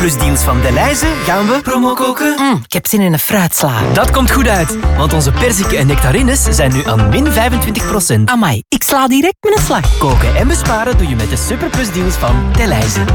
Superplusdeals van Delhaize gaan we promo koken. Ik heb zin in een fruitsla. Dat komt goed uit, want onze perziken en nectarines zijn nu aan min 25%. Amai, ik sla direct met een slag. Koken en besparen doe je met de Superplusdeals van Delhaize.